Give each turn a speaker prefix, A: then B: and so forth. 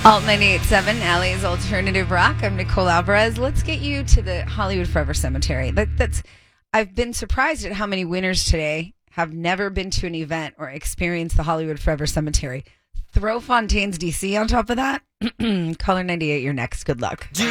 A: Alt 98.7, Alley's Alternative Rock. I'm Nicole Alvarez. Let's get you to the Hollywood Forever Cemetery. I've been surprised at how many winners today have never been to an event or experienced the Hollywood Forever Cemetery. Throw Fontaine's DC on top of that. Caller 98, you're next. Good luck.
B: Do